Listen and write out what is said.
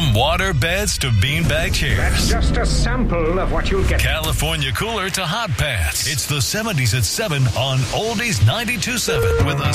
From water beds to beanbag chairs. That's just a sample of what you'll get. California cooler to hot pants. It's the 70s at 7 on Oldies 92.7 with a